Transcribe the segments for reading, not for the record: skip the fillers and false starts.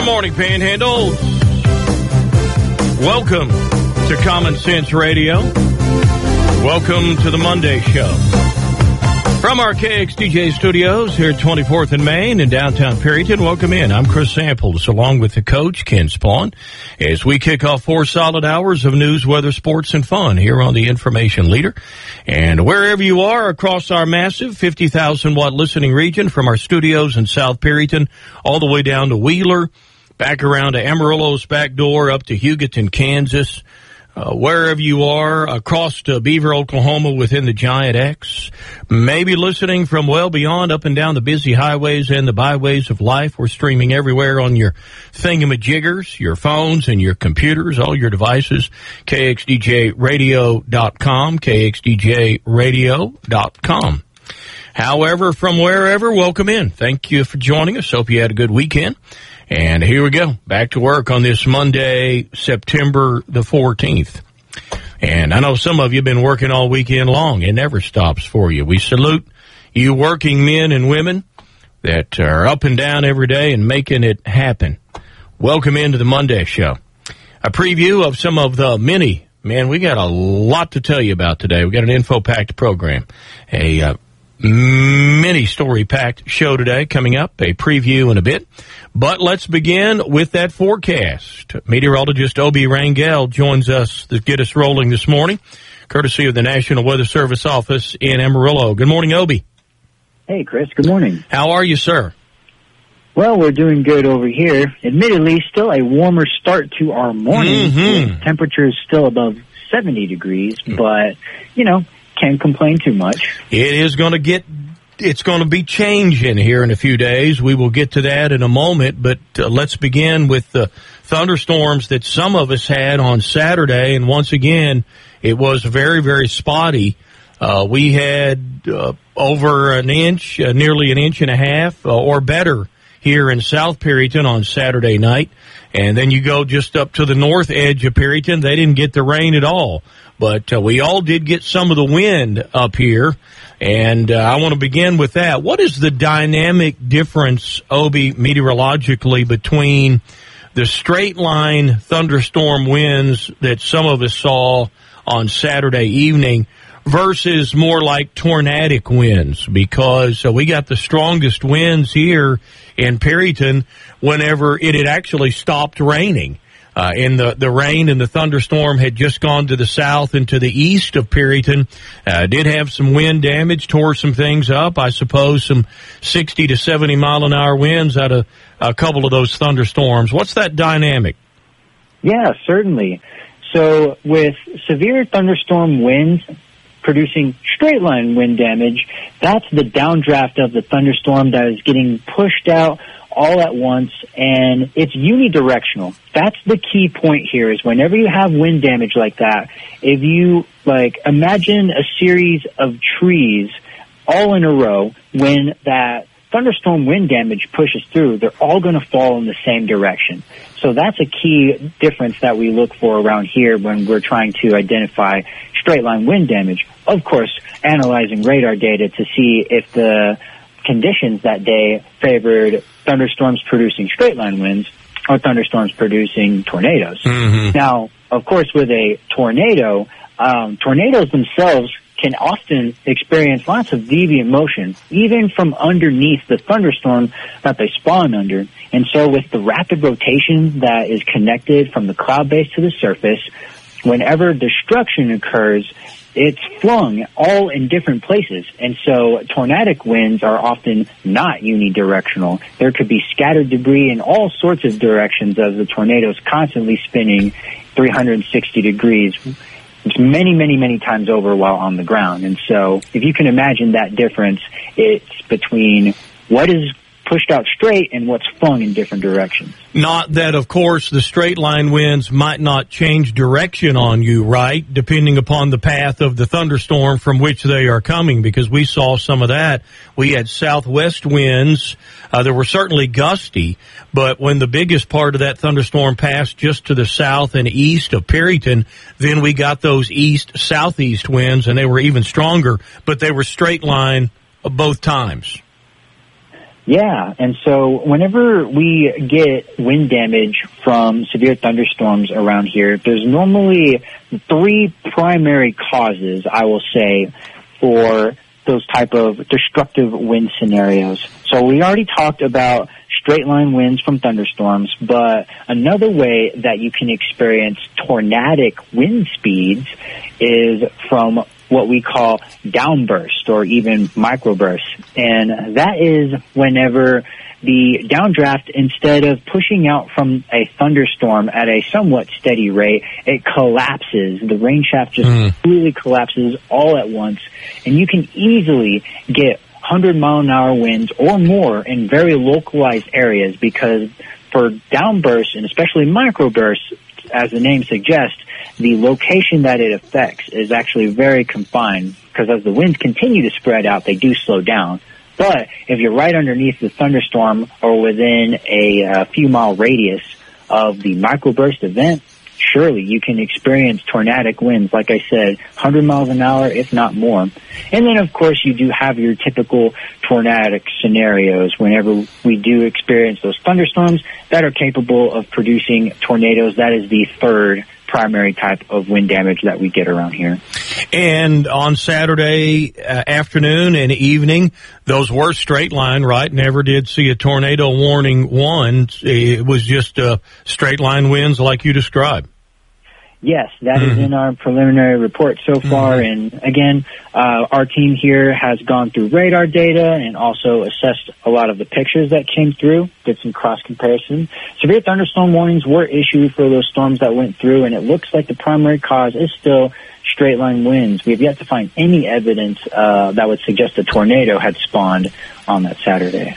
Good morning, Panhandle. Welcome to Common Sense Radio. Welcome to the Monday Show. From our KXDJ studios here at 24th and Main in downtown Perryton, welcome in. I'm Chris Samples, along with the coach, Ken Spawn, as we kick off 4 solid hours of news, weather, sports, and fun here on the Information Leader. And wherever you are across our massive 50,000-watt listening region, from our studios in South Perryton all the way down to Wheeler, back around to Amarillo's back door, up to Hugoton, Kansas, wherever you are, across to Beaver, Oklahoma, within the Giant X, maybe listening from well beyond, up and down the busy highways and the byways of life. We're streaming everywhere on your thingamajiggers, your phones and your computers, all your devices, KXDJradio.com, KXDJradio.com. However, from wherever, welcome in. Thank you for joining us. Hope you had a good weekend. And here we go, back to work on this Monday, September the 14th. And I know some of you have been working all weekend long. It never stops for you. We salute you working men and women that are up and down every day and making it happen. Welcome into the Monday Show. A preview of some of the many, man, we got a lot to tell you about today. We got an info-packed program, a many story-packed show today coming up, a preview in a bit. But let's begin with that forecast. Meteorologist Obi Rangel joins us to get us rolling this morning, courtesy of the National Weather Service office in Amarillo. Good morning, Obi. Hey, Chris. Good morning. How are you, sir? Well, we're doing good over here. Admittedly, still a warmer start to our morning. Temperature is still above 70 degrees, but, you know, can't complain too much. It's going to be changing here in a few days. We will get to that in a moment, but let's begin with the thunderstorms that some of us had on Saturday, and once again, it was very, very spotty. We had over an inch, nearly an inch and a half or better here in South Perryton on Saturday night, and then you go just up to the north edge of Perryton. They didn't get the rain at all. But we all did get some of the wind up here, and I want to begin with that. What is the dynamic difference, Obi, meteorologically, between the straight-line thunderstorm winds that some of us saw on Saturday evening versus more like tornadic winds? Because we got the strongest winds here in Perryton whenever it had actually stopped raining. And the rain and the thunderstorm had just gone to the south and to the east of Perryton. Did have some wind damage, tore some things up. I suppose some 60 to 70 mile an hour winds out of a couple of those thunderstorms. What's that dynamic? Yeah, certainly. So with severe thunderstorm winds producing straight line wind damage, that's the downdraft of the thunderstorm that is getting pushed out all at once, and it's unidirectional. That's the key point here, is whenever you have wind damage like that, if you imagine a series of trees all in a row, when that thunderstorm wind damage pushes through, they're all going to fall in the same direction. So that's a key difference that we look for around here when we're trying to identify straight line wind damage. Of course, analyzing radar data to see if the conditions that day favored thunderstorms producing straight line winds or thunderstorms producing tornadoes. Now, of course, with a tornado, tornadoes themselves can often experience lots of deviant motion, even from underneath the thunderstorm that they spawn under. And so with the rapid rotation that is connected from the cloud base to the surface, whenever destruction occurs, it's flung all in different places. And so tornadic winds are often not unidirectional. There could be scattered debris in all sorts of directions as the tornado is constantly spinning 360 degrees many, many, many times over while on the ground. And so if you can imagine that difference, it's between what is pushed out straight and what's flung in different directions. Not that, of course, the straight line winds might not change direction on you, right, depending upon the path of the thunderstorm from which they are coming, because we saw some of that. We had southwest winds. There were certainly gusty, but when the biggest part of that thunderstorm passed just to the south and east of Perryton, then we got those east-southeast winds, and they were even stronger, but they were straight line both times. Yeah, and so whenever we get wind damage from severe thunderstorms around here, there's normally 3 primary causes, I will say, for those type of destructive wind scenarios. So we already talked about straight line winds from thunderstorms, but another way that you can experience tornadic wind speeds is from what we call downburst or even microbursts. And that is whenever the downdraft, instead of pushing out from a thunderstorm at a somewhat steady rate, it collapses. The rain shaft just completely collapses all at once. And you can easily get 100-mile-an-hour winds or more in very localized areas, because for downbursts and especially microbursts, as the name suggests, the location that it affects is actually very confined, because as the winds continue to spread out, they do slow down. But if you're right underneath the thunderstorm or within a few mile radius of the microburst event, surely you can experience tornadic winds, like I said, 100 miles an hour, if not more. And then, of course, you do have your typical tornadic scenarios whenever we do experience those thunderstorms that are capable of producing tornadoes. That is the third primary type of wind damage that we get around here. And on Saturday afternoon and evening, those were straight line, right? Never did see a tornado warning once. It was just straight line winds like you described. Yes, that is in our preliminary report so far. And again, our team here has gone through radar data and also assessed a lot of the pictures that came through, did some cross comparison. Severe thunderstorm warnings were issued for those storms that went through, and it looks like the primary cause is still straight line winds. We have yet to find any evidence that would suggest a tornado had spawned on that Saturday.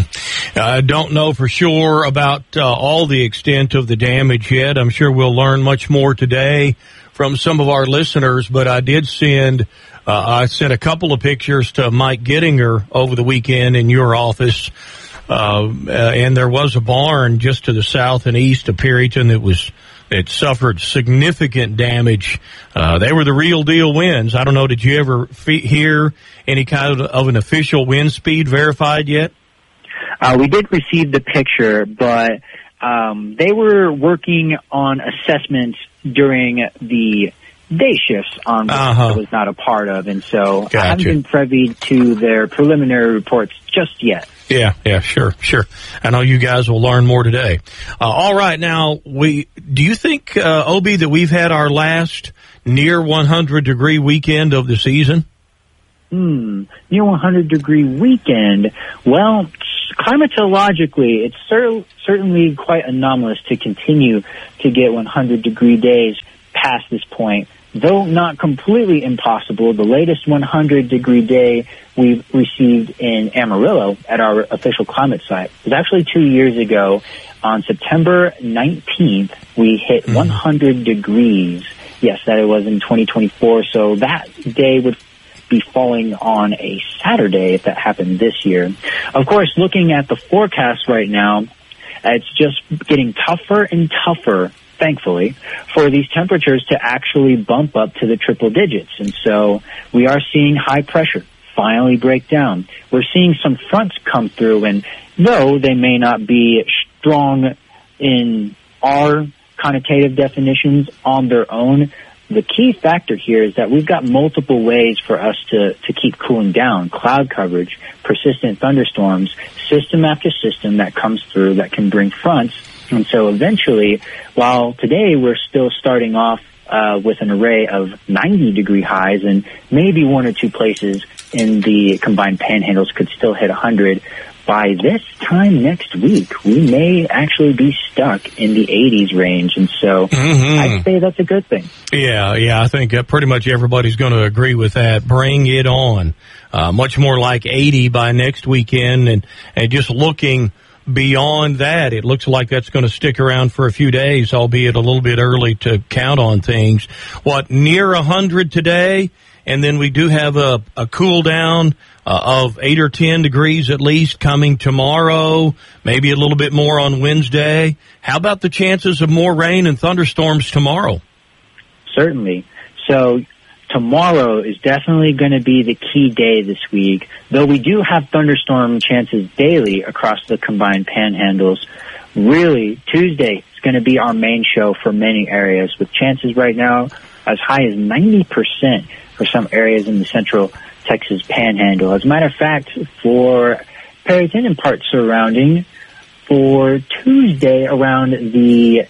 I don't know for sure about all the extent of the damage yet. I'm sure we'll learn much more today from some of our listeners, but I did send a couple of pictures to Mike Gettinger over the weekend in your office, and there was a barn just to the south and east of Perryton it suffered significant damage. They were the real deal winds. I don't know, did you ever hear any kind of an official wind speed verified yet? We did receive the picture, but they were working on assessments during the day shifts on which I was not a part of, and so I haven't been privy to their preliminary reports just yet. Yeah, sure. I know you guys will learn more today. All right, now, do you think, Obi, that we've had our last near 100-degree weekend of the season? Near 100-degree weekend. Well, climatologically, it's certainly quite anomalous to continue to get 100-degree days past this point. Though not completely impossible, the latest 100-degree day we've received in Amarillo at our official climate site was actually 2 years ago. On September 19th, we hit 100 degrees. Yes, that it was in 2024, so that day would be falling on a Saturday if that happened this year. Of course, looking at the forecast right now, it's just getting tougher and tougher, thankfully, for these temperatures to actually bump up to the triple digits. And so we are seeing high pressure finally break down. We're seeing some fronts come through, and though they may not be strong in our connotative definitions on their own, the key factor here is that we've got multiple ways for us to keep cooling down. Cloud coverage, persistent thunderstorms, system after system that comes through that can bring fronts. And so eventually, while today we're still starting off with an array of 90-degree highs, and maybe one or two places in the combined panhandles could still hit 100, by this time next week, we may actually be stuck in the 80s range. And so I'd say that's a good thing. Yeah, I think pretty much everybody's going to agree with that. Bring it on. Much more like 80 by next weekend. And just looking beyond that, it looks like that's going to stick around for a few days, albeit a little bit early to count on things. Near 100 today, and then we do have a cool down of 8 or 10 degrees at least coming tomorrow, maybe a little bit more on Wednesday. How about the chances of more rain and thunderstorms tomorrow? Certainly. So tomorrow is definitely going to be the key day this week, though we do have thunderstorm chances daily across the combined panhandles. Really, Tuesday is going to be our main show for many areas, with chances right now as high as 90% for some areas in the central Texas panhandle. As a matter of fact, for Perryton and parts surrounding, for Tuesday around the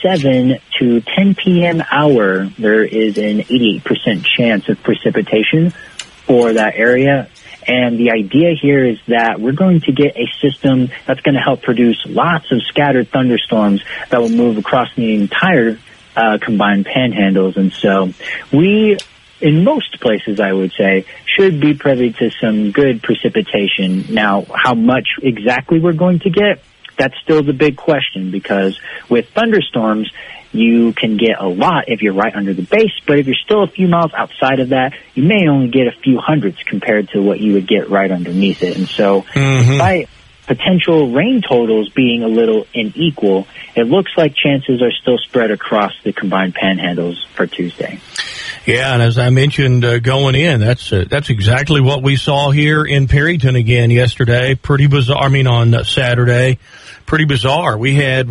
7 to 10 p.m. hour, there is an 88% chance of precipitation for that area. And the idea here is that we're going to get a system that's going to help produce lots of scattered thunderstorms that will move across the entire combined panhandles. And so we, in most places, I would say, should be privy to some good precipitation. Now, how much exactly we're going to get, that's still the big question, because with thunderstorms, you can get a lot if you're right under the base, but if you're still a few miles outside of that, you may only get a few hundredths compared to what you would get right underneath it. And so, despite potential rain totals being a little unequal, it looks like chances are still spread across the combined panhandles for Tuesday. Yeah, and as I mentioned going in, that's exactly what we saw here in Perryton again yesterday. Pretty bizarre. I mean, on Saturday, pretty bizarre. We had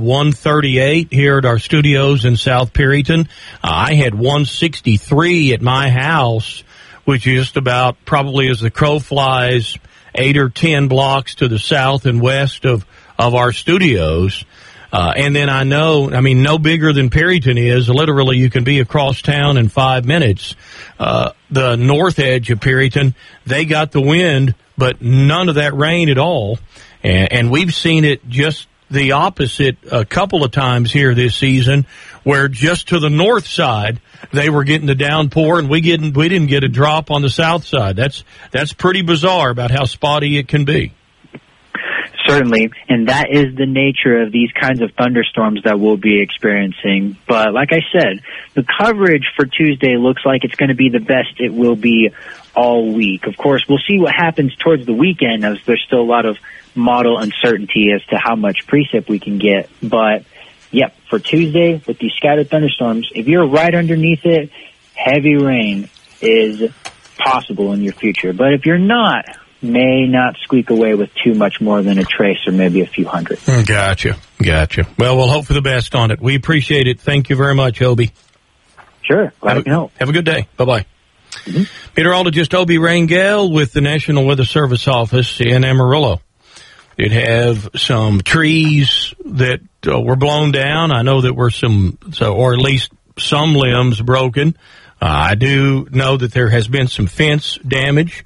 138 here at our studios in South Perryton. I had 163 at my house, which is just about probably as the crow flies 8 or 10 blocks to the south and west of our studios. And then no bigger than Perryton is. Literally, you can be across town in 5 minutes. The north edge of Perryton, they got the wind, but none of that rain at all. And we've seen it just the opposite a couple of times here this season, where just to the north side, they were getting the downpour, and we didn't get a drop on the south side. That's pretty bizarre about how spotty it can be. Certainly, and that is the nature of these kinds of thunderstorms that we'll be experiencing. But like I said, the coverage for Tuesday looks like it's going to be the best it will be all week. Of course, we'll see what happens towards the weekend, as there's still a lot of model uncertainty as to how much precip we can get. But, yep, for Tuesday, with these scattered thunderstorms, if you're right underneath it, heavy rain is possible in your future. But if you're not, may not squeak away with too much more than a trace or maybe a few hundred. Gotcha. Well, we'll hope for the best on it. We appreciate it. Thank you very much, Obi. Sure. Glad I can help. Have a good day. Bye-bye. Meteorologist Obi Rangel with the National Weather Service office in Amarillo. Did have some trees that were blown down. I know that were or at least some limbs broken. I do know that there has been some fence damage.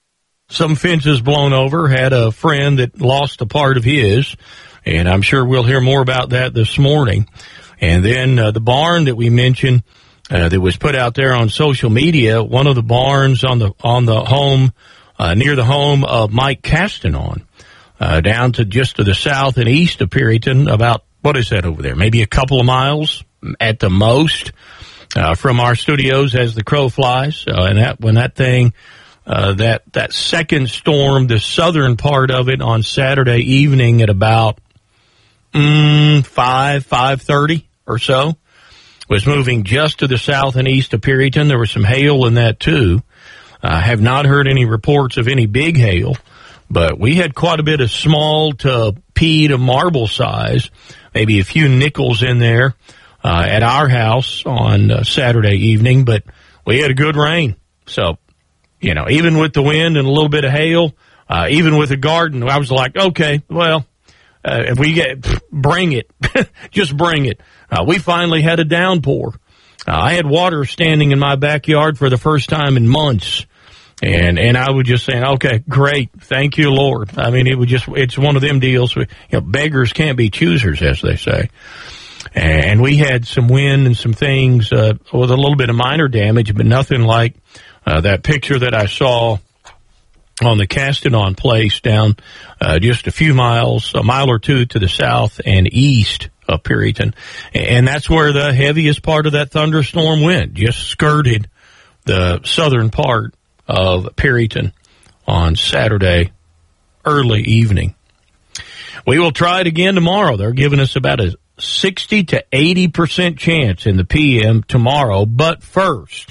Some fences blown over. Had a friend that lost a part of his, and I'm sure we'll hear more about that this morning. And then the barn that we mentioned that was put out there on social media, one of the barns on the home near the home of Mike Castanon, down to just to the south and east of Perryton, about, what is that over there? Maybe a couple of miles at the most from our studios as the crow flies. And when that thing... that second storm, the southern part of it on Saturday evening at about 5:30 or so, was moving just to the south and east of Perryton. There was some hail in that too. I have not heard any reports of any big hail, but we had quite a bit of small to pea to marble size, maybe a few nickels in there at our house on Saturday evening, but we had a good rain. So, even with the wind and a little bit of hail, even with the garden, I was like, okay, well, if we bring it, just bring it. We finally had a downpour. I had water standing in my backyard for the first time in months. And I was just saying, okay, great. Thank you, Lord. I mean, it's one of them deals. Beggars can't be choosers, as they say. And we had some wind and some things, with a little bit of minor damage, but nothing like that picture that I saw on the Castanon place down just a mile or two to the south and east of Perryton. And that's where the heaviest part of that thunderstorm went, just skirted the southern part of Perryton on Saturday early evening. We will try it again tomorrow. They're giving us about a 60 to 80% chance in the PM tomorrow, but first,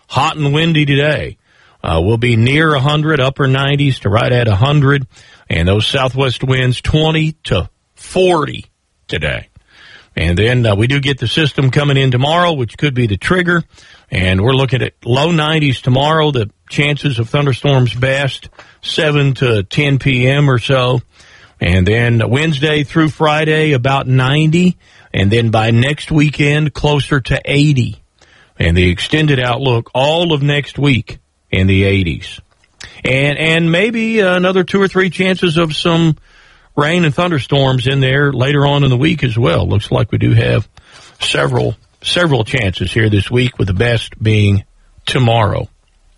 hot and windy today. We'll be near 100, upper 90s to right at 100, and those southwest winds 20 to 40 today. And then we do get the system coming in tomorrow, which could be the trigger, and we're looking at low 90s tomorrow. The chances of thunderstorms best 7 to 10 p.m. or so. And then Wednesday through Friday, about 90. And then by next weekend, closer to 80. And the extended outlook all of next week in the 80s. And maybe another 2 or 3 chances of some rain and thunderstorms in there later on in the week as well. Looks like we do have several chances here this week, with the best being tomorrow.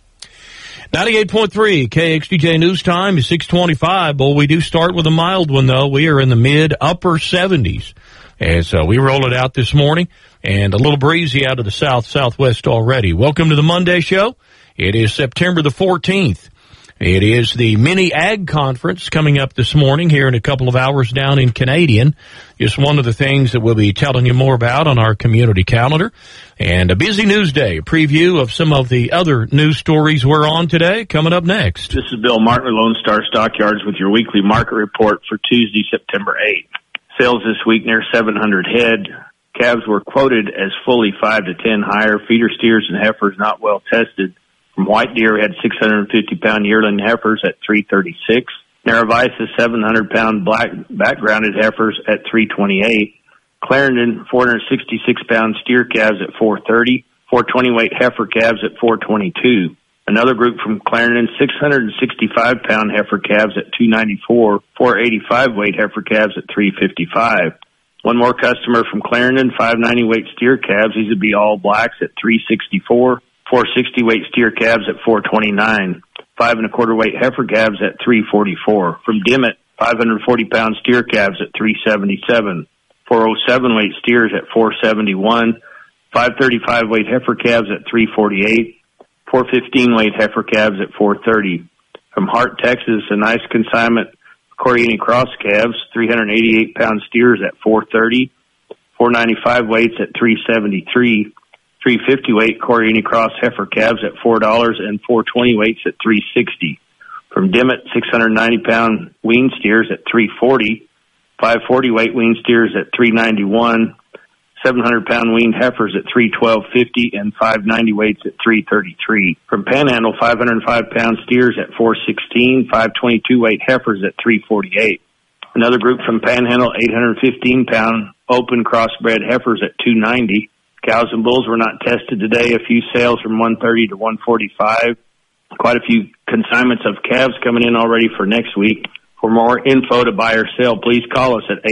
98.3 KXDJ News Time is 6:25. Well, we do start with a mild one, though. We are in the mid-upper 70s as we roll it out this morning, and a little breezy out of the southwest already. Welcome to the Monday show. It is September the 14th. It is the Mini Ag Conference coming up this morning here in a couple of hours down in Canadian. Just one of the things that we'll be telling you more about on our community calendar. And a busy news day, a preview of some of the other news stories we're on today, coming up next. This is Bill Martin, Lone Star Stockyards, with your weekly market report for Tuesday, September 8th. Sales this week near 700 head. Calves were quoted as fully 5 to 10 higher. Feeder steers and heifers not well tested. From white deer, we had 650-pound yearling heifers at 336. Narvaez 700-pound black backgrounded heifers at 328. Clarendon 466-pound steer calves at 430. 420-weight heifer calves at 422. Another group from Clarendon, 665-pound heifer calves at 294. 485-weight heifer calves at 355. One more customer from Clarendon, 590-weight steer calves. These would be all blacks at 364. 460-weight steer calves at 429. 5 1/4-weight heifer calves at 344. From Dimmitt, 540-pound steer calves at 377. 407-weight steers at 471. 535-weight heifer calves at 348. 415-weight heifer calves at 430. From Hart, Texas, a nice consignment Corriini Cross calves, 388-pound steers at 430. 495 weights at 373. 350 weight Corriini Cross heifer calves at $4 and 420 weights at $3.60. From Dimmitt, 690-pound wean steers at $3.40. 540 weight wean steers at $3.91. 700-pound weaned heifers at $312.50 and 590 weights at $3.33. From Panhandle, 505-pound steers at $4.16. 522 weight heifers at $3.48. Another group from Panhandle, 815-pound open crossbred heifers at $2.90. Cows and bulls were not tested today. A few sales from 130 to 145. Quite a few consignments of calves coming in already for next week. For more info to buy or sell, please call us at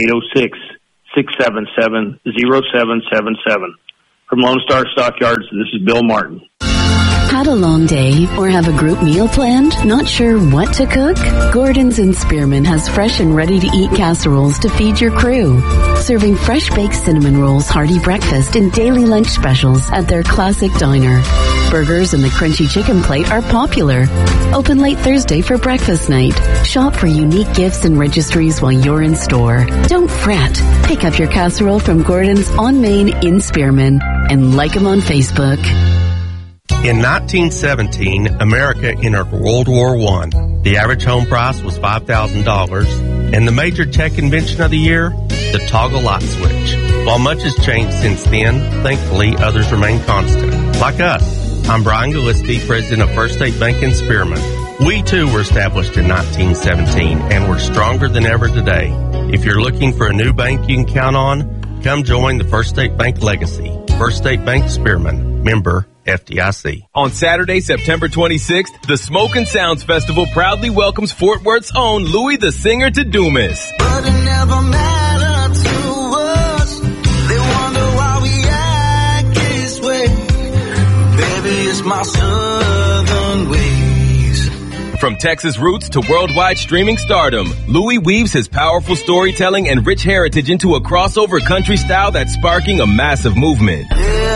806-677-0777. From Lone Star Stockyards, this is Bill Martin. Had a long day or have a group meal planned? Not sure what to cook? Gordon's in Spearman has fresh and ready-to-eat casseroles to feed your crew. Serving fresh-baked cinnamon rolls, hearty breakfast, and daily lunch specials at their classic diner. Burgers and the crunchy chicken plate are popular. Open late Thursday for breakfast night. Shop for unique gifts and registries while you're in store. Don't fret. Pick up your casserole from Gordon's on Main in Spearman and like them on Facebook. In 1917, America entered World War I. The average home price was $5,000, and the major tech invention of the year, the toggle light switch. While much has changed since then, thankfully others remain constant. Like us. I'm Brian Gillespie, president of First State Bank in Spearman. We too were established in 1917, and we're stronger than ever today. If you're looking for a new bank you can count on, come join the First State Bank legacy. First State Bank Spearman, member FDIC. On Saturday, September 26th, the Smoke and Sounds Festival proudly welcomes Fort Worth's own Louie the Singer to Dumas. But it never mattered to us. They wonder why we act this way. Baby, it's my southern ways. From Texas roots to worldwide streaming stardom, Louie weaves his powerful storytelling and rich heritage into a crossover country style that's sparking a massive movement. Yeah.